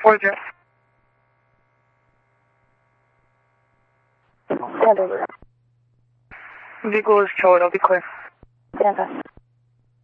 Roger. Hand over. Vehicle is towed. I'll be clear. Stand by.